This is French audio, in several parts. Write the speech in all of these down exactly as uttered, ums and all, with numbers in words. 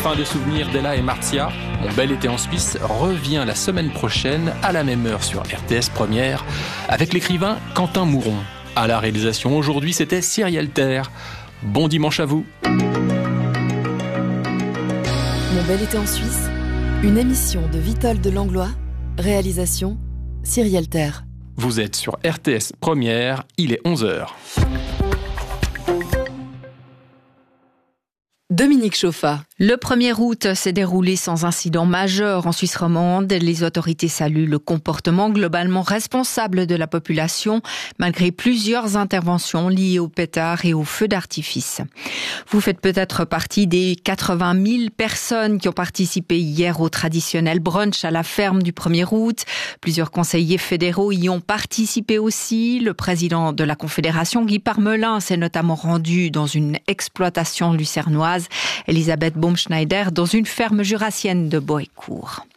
fin des souvenirs d'Ella et Martia. Mon bel été en Suisse revient la semaine prochaine à la même heure sur R T S Première avec l'écrivain Quentin Mouron. À la réalisation aujourd'hui, c'était Cyrielle Terre. Bon dimanche à vous. Mon bel été en Suisse, une émission de Witold Langlois, réalisation Cyrielle Terre. Vous êtes sur R T S Première, il est onze heures. Dominique Chauffa. Le premier août s'est déroulé sans incident majeur en Suisse romande. Les autorités saluent le comportement globalement responsable de la population, malgré plusieurs interventions liées aux pétards et aux feux d'artifice. Vous faites peut-être partie des quatre-vingt mille personnes qui ont participé hier au traditionnel brunch à la ferme du premier août. Plusieurs conseillers fédéraux y ont participé aussi. Le président de la Confédération, Guy Parmelin, s'est notamment rendu dans une exploitation lucernoise. Elisabeth Baumschneider dans une ferme jurassienne de Boécourt.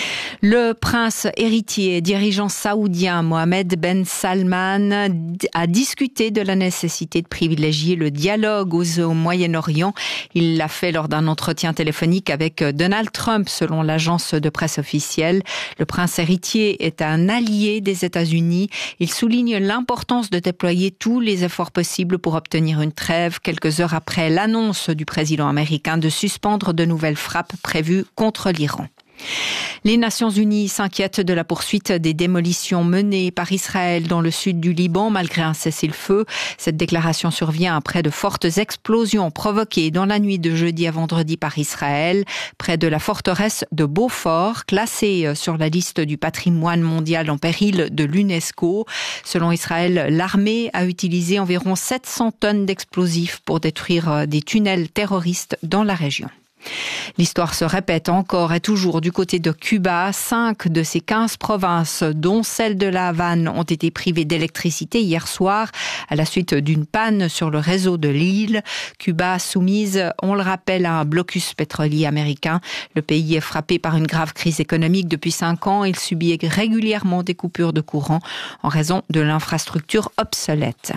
Le prince héritier et dirigeant saoudien Mohammed Ben Salman a discuté de la nécessité de privilégier le dialogue au Moyen-Orient. Il l'a fait lors d'un entretien téléphonique avec Donald Trump, selon l'agence de presse officielle. Le prince héritier est un allié des États-Unis. Il souligne l'importance de déployer tous les efforts possibles pour obtenir une trêve quelques heures après l'annonce du président américain de suspendre de nouvelles frappes prévues contre l'Iran. Les Nations Unies s'inquiètent de la poursuite des démolitions menées par Israël dans le sud du Liban malgré un cessez-le-feu. Cette déclaration survient après de fortes explosions provoquées dans la nuit de jeudi à vendredi par Israël, près de la forteresse de Beaufort, classée sur la liste du patrimoine mondial en péril de l'UNESCO. Selon Israël, l'armée a utilisé environ sept cents tonnes d'explosifs pour détruire des tunnels terroristes dans la région. L'histoire se répète encore et toujours du côté de Cuba. Cinq de ces quinze provinces, dont celle de La Havane, ont été privées d'électricité hier soir à la suite d'une panne sur le réseau de l'île. Cuba soumise, on le rappelle, à un blocus pétrolier américain. Le pays est frappé par une grave crise économique depuis cinq ans. Il subit régulièrement des coupures de courant en raison de l'infrastructure obsolète.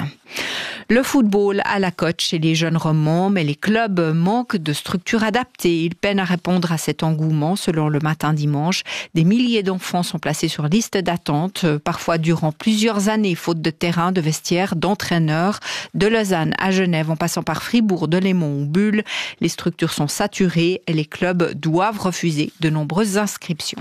Le football à la cote chez les jeunes romans, mais les clubs manquent de structures adaptées. Ils peinent à répondre à cet engouement, selon le Matin Dimanche. Des milliers d'enfants sont placés sur liste d'attente, parfois durant plusieurs années, faute de terrain, de vestiaires, d'entraîneurs. De Lausanne à Genève, en passant par Fribourg, Delémont ou Bulle, les structures sont saturées et les clubs doivent refuser de nombreuses inscriptions.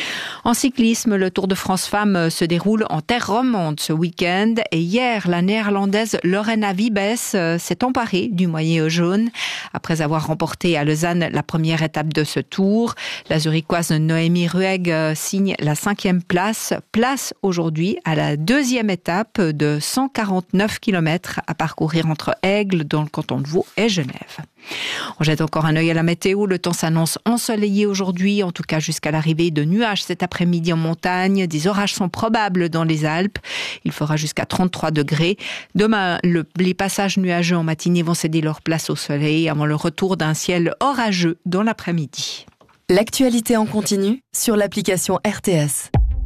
En cyclisme, le Tour de France Femmes se déroule en terre romande ce week-end et hier, la néerlandaise Lorena Wiebes s'est emparée du maillot jaune. Après avoir remporté à Lausanne la première étape de ce tour, la zurichoise Noémie Ruegg signe la cinquième place. Place aujourd'hui à la deuxième étape de cent quarante-neuf kilomètres à parcourir entre Aigle, dans le canton de Vaud, et Genève. On jette encore un œil à la météo. Le temps s'annonce ensoleillé aujourd'hui, en tout cas jusqu'à l'arrivée de nuages cet après-midi en montagne. Des orages sont probables dans les Alpes. Il fera jusqu'à trente-trois degrés. Demain, le, les passages nuageux en matinée vont céder leur place au soleil avant le retour d'un ciel orageux dans l'après-midi. L'actualité en continu sur l'application R T S.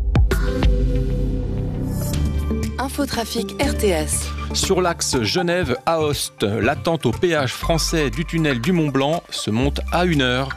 Infotrafic R T S. Sur l'axe Genève-Aoste, l'attente au péage français du tunnel du Mont-Blanc se monte à une heure.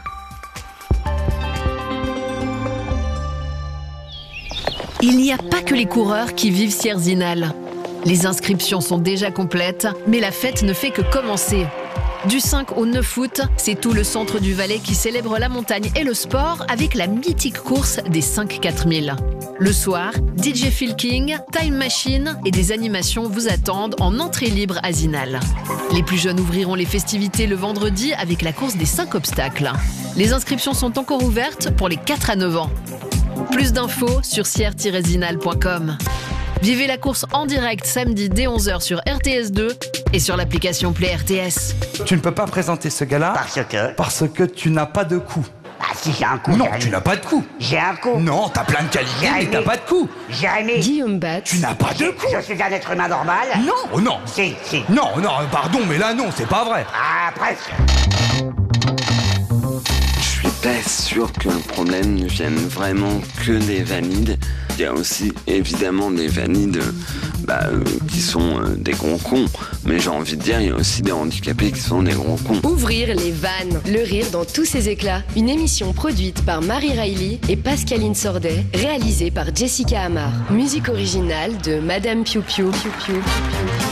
Il n'y a pas que les coureurs qui vivent Sierzinal. Les inscriptions sont déjà complètes, mais la fête ne fait que commencer. Du cinq au neuf août, c'est tout le centre du Valais qui célèbre la montagne et le sport avec la mythique course des cinq quatre mille. Le soir, D J Phil King, Time Machine et des animations vous attendent en entrée libre à Zinal. Les plus jeunes ouvriront les festivités le vendredi avec la course des cinq obstacles. Les inscriptions sont encore ouvertes pour les quatre à neuf ans. Plus d'infos sur sier tiret zinal point com. Vivez la course en direct samedi dès onze heures sur R T S deux et sur l'application Play R T S. Tu ne peux pas présenter ce gars-là Parce que Parce que tu n'as pas de coup. Bah si j'ai un coup. Non, Jérémy. tu n'as pas de coup. J'ai un coup. Non, t'as plein de qualités, mais Jérémy. t'as pas de coup. Jérémy. Guillaume Batz. Tu n'as pas de coup. Je suis un être humain normal. Non, oh non. Si, si. Non, non, pardon, mais là non, c'est pas vrai. Ah, presque. Je suis baisse. sûr que le problème ne vienne vraiment que des valides. Il y a aussi évidemment des valides bah, euh, qui sont euh, des gros cons. Mais j'ai envie de dire, il y a aussi des handicapés qui sont des gros cons. Ouvrir les vannes, le rire dans tous ses éclats. Une émission produite par Marie Riley et Pascaline Sordet, réalisée par Jessica Amar. Musique originale de Madame Piu Piu. Piu, Piu, Piu, Piu.